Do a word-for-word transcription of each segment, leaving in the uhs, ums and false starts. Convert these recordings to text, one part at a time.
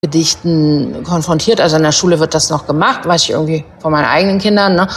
Gedichten konfrontiert. Also in der Schule wird das noch gemacht, weiß ich irgendwie von meinen eigenen Kindern. Ne?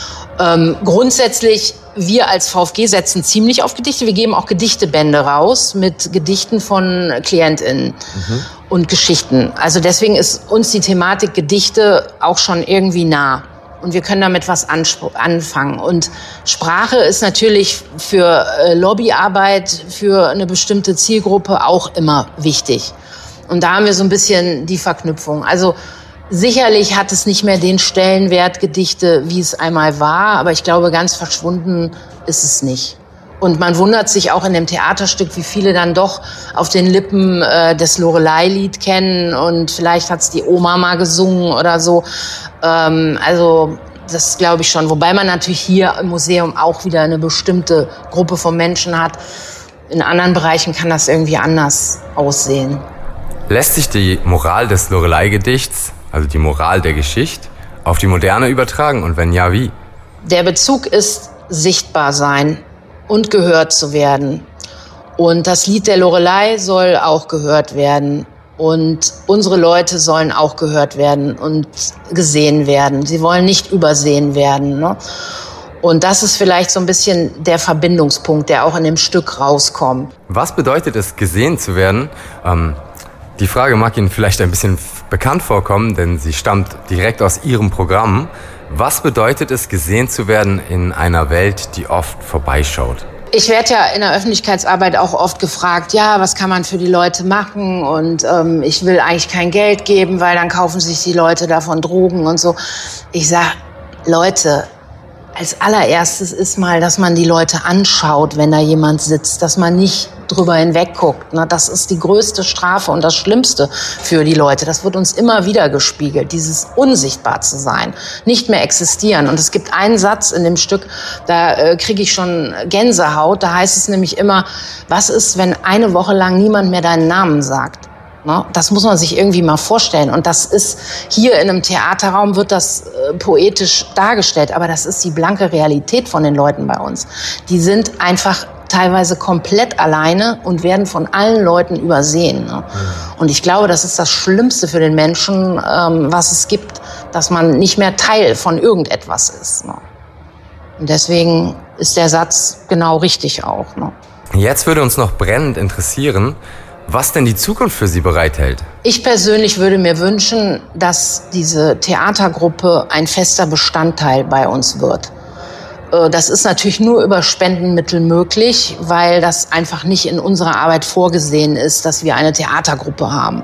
Ähm, grundsätzlich, wir als VfG setzen ziemlich auf Gedichte. Wir geben auch Gedichtebände raus mit Gedichten von KlientInnen mhm. und Geschichten. Also deswegen ist uns die Thematik Gedichte auch schon irgendwie nah. Und wir können damit was anfangen. Und Sprache ist natürlich für Lobbyarbeit, für eine bestimmte Zielgruppe auch immer wichtig. Und da haben wir so ein bisschen die Verknüpfung. Also sicherlich hat es nicht mehr den Stellenwert Gedichte, wie es einmal war. Aber ich glaube, ganz verschwunden ist es nicht. Und man wundert sich auch in dem Theaterstück, wie viele dann doch auf den Lippen äh, das Loreley-Lied kennen. Und vielleicht hat's die Oma mal gesungen oder so. Ähm, also das glaube ich schon. Wobei man natürlich hier im Museum auch wieder eine bestimmte Gruppe von Menschen hat. In anderen Bereichen kann das irgendwie anders aussehen. Lässt sich die Moral des Loreley-Gedichts, also die Moral der Geschichte, auf die Moderne übertragen? Und wenn ja, wie? Der Bezug ist sichtbar sein und gehört zu werden. Und das Lied der Loreley soll auch gehört werden. Und unsere Leute sollen auch gehört werden und gesehen werden. Sie wollen nicht übersehen werden, ne? Und das ist vielleicht so ein bisschen der Verbindungspunkt, der auch in dem Stück rauskommt. Was bedeutet es, gesehen zu werden? Ähm, die Frage mag Ihnen vielleicht ein bisschen bekannt vorkommen, denn sie stammt direkt aus Ihrem Programm. Was bedeutet es, gesehen zu werden in einer Welt, die oft vorbeischaut? Ich werde ja in der Öffentlichkeitsarbeit auch oft gefragt, ja, was kann man für die Leute machen? Und ähm, ich will eigentlich kein Geld geben, weil dann kaufen sich die Leute davon Drogen und so. Ich sage, Leute, als allererstes ist mal, dass man die Leute anschaut, wenn da jemand sitzt, dass man nicht drüber hinweg guckt. Ne? Das ist die größte Strafe und das Schlimmste für die Leute. Das wird uns immer wieder gespiegelt, dieses unsichtbar zu sein, nicht mehr existieren. Und es gibt einen Satz in dem Stück, da äh, kriege ich schon Gänsehaut. Da heißt es nämlich immer, was ist, wenn eine Woche lang niemand mehr deinen Namen sagt? Das muss man sich irgendwie mal vorstellen. Und das ist hier in einem Theaterraum wird das äh, poetisch dargestellt. Aber das ist die blanke Realität von den Leuten bei uns. Die sind einfach teilweise komplett alleine und werden von allen Leuten übersehen. Ne? Und ich glaube, das ist das Schlimmste für den Menschen, ähm, was es gibt, dass man nicht mehr Teil von irgendetwas ist. Ne? Und deswegen ist der Satz genau richtig auch. Ne? Jetzt würde uns noch brennend interessieren, was denn die Zukunft für Sie bereithält. Ich persönlich würde mir wünschen, dass diese Theatergruppe ein fester Bestandteil bei uns wird. Das ist natürlich nur über Spendenmittel möglich, weil das einfach nicht in unserer Arbeit vorgesehen ist, dass wir eine Theatergruppe haben.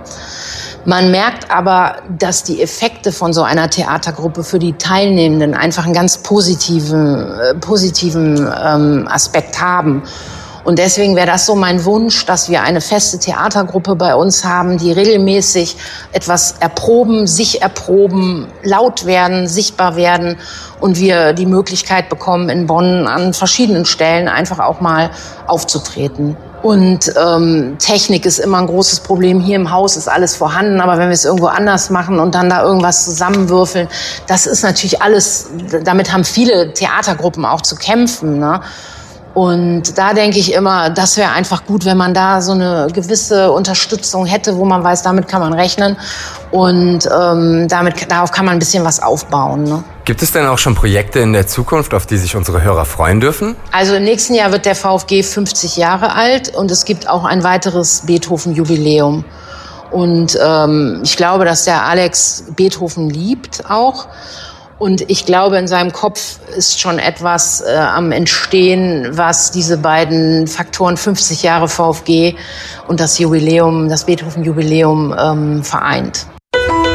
Man merkt aber, dass die Effekte von so einer Theatergruppe für die Teilnehmenden einfach einen ganz positiven, äh, positiven ähm, Aspekt haben. Und deswegen wäre das so mein Wunsch, dass wir eine feste Theatergruppe bei uns haben, die regelmäßig etwas erproben, sich erproben, laut werden, sichtbar werden und wir die Möglichkeit bekommen, in Bonn an verschiedenen Stellen einfach auch mal aufzutreten. Und ähm, Technik ist immer ein großes Problem. Hier im Haus ist alles vorhanden, aber wenn wir es irgendwo anders machen und dann da irgendwas zusammenwürfeln, das ist natürlich alles, damit haben viele Theatergruppen auch zu kämpfen, ne? Und da denke ich immer, das wäre einfach gut, wenn man da so eine gewisse Unterstützung hätte, wo man weiß, damit kann man rechnen und ähm, damit darauf kann man ein bisschen was aufbauen. Ne? Gibt es denn auch schon Projekte in der Zukunft, auf die sich unsere Hörer freuen dürfen? Also im nächsten Jahr wird der VfG fünfzig Jahre alt und es gibt auch ein weiteres Beethoven-Jubiläum. Und ähm, ich glaube, dass der Alex Beethoven liebt auch. Und ich glaube, in seinem Kopf ist schon etwas äh, am Entstehen, was diese beiden Faktoren fünfzig Jahre VfG und das Jubiläum, das Beethoven-Jubiläum ähm, vereint.